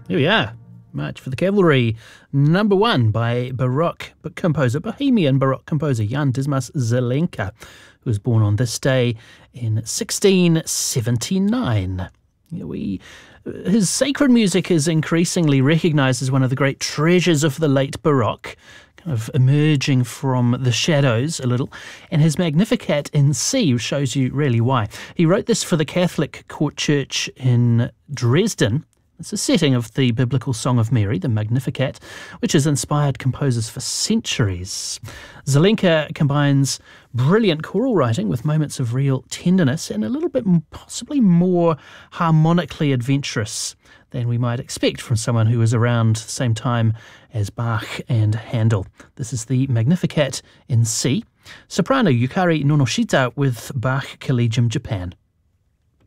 Here we are. March for the Cavalry, number 1 by Bohemian Baroque composer Jan Dismas Zelenka, who was born on this day in 1679. His sacred music is increasingly recognised as one of the great treasures of the late Baroque, kind of emerging from the shadows a little, and his Magnificat in C shows you really why. He wrote this for the Catholic court church in Dresden. It's a setting of the biblical Song of Mary, the Magnificat, which has inspired composers for centuries. Zelenka combines brilliant choral writing with moments of real tenderness and a little bit possibly more harmonically adventurous than we might expect from someone who was around the same time as Bach and Handel. This is the Magnificat in C. Soprano Yukari Nonoshita with Bach Collegium Japan.